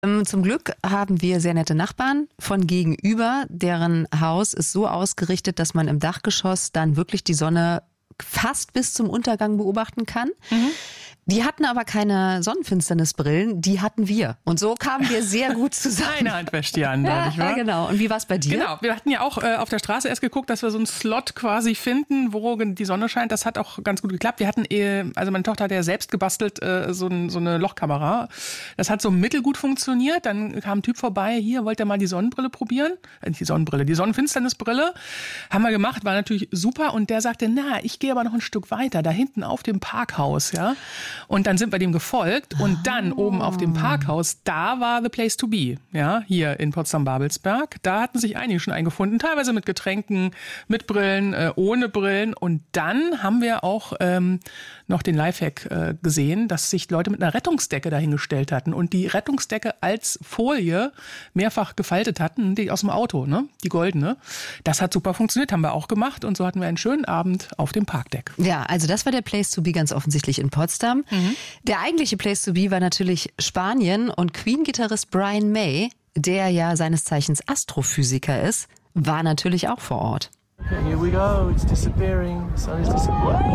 Zum Glück haben wir sehr nette Nachbarn von gegenüber. Deren Haus ist so ausgerichtet, dass man im Dachgeschoss dann wirklich die Sonne fast bis zum Untergang beobachten kann. Die hatten aber keine Sonnenfinsternisbrillen, die hatten wir. Und so kamen wir sehr gut zusammen. Eine Hand wäscht die andere, nicht wahr? Ja, genau. Und wie war es bei dir? Genau, wir hatten ja auch auf der Straße erst geguckt, dass wir so einen Slot quasi finden, wo die Sonne scheint. Das hat auch ganz gut geklappt. Wir hatten, also meine Tochter hat ja selbst gebastelt, so eine Lochkamera. Das hat so mittelgut funktioniert. Dann kam ein Typ vorbei, hier, wollt ihr mal die Sonnenbrille probieren? Die Sonnenfinsternisbrille. Haben wir gemacht, war natürlich super. Und der sagte, ich gehe aber noch ein Stück weiter, da hinten auf dem Parkhaus, ja. Und dann sind wir dem gefolgt und dann oben auf dem Parkhaus, da war the place to be, ja, hier in Potsdam-Babelsberg. Da hatten sich einige schon eingefunden, teilweise mit Getränken, mit Brillen, ohne Brillen. Und dann haben wir auch noch den Lifehack gesehen, dass sich Leute mit einer Rettungsdecke dahingestellt hatten und die Rettungsdecke als Folie mehrfach gefaltet hatten, die aus dem Auto, ne, die goldene. Das hat super funktioniert, haben wir auch gemacht und so hatten wir einen schönen Abend auf dem Parkdeck. Ja, also das war der Place to be ganz offensichtlich in Potsdam. Der eigentliche Place to be war natürlich Spanien und Queen-Gitarrist Brian May, der ja seines Zeichens Astrophysiker ist, war natürlich auch vor Ort. Okay, here we go, it's disappearing, the sun is disappearing.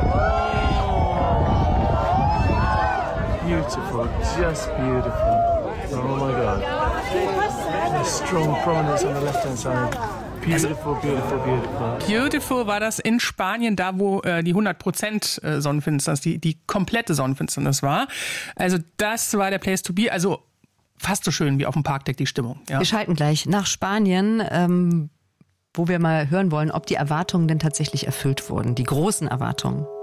Beautiful, just beautiful. Oh my God. A strong prominence on the left-hand side. Beautiful, beautiful, beautiful. Beautiful war das in Spanien, da wo die 100% Sonnenfinsternis, die komplette Sonnenfinsternis war. Also das war der Place to be, also fast so schön wie auf dem Parkdeck die Stimmung. Ja. Wir schalten gleich nach Spanien, wo wir mal hören wollen, ob die Erwartungen denn tatsächlich erfüllt wurden, die großen Erwartungen.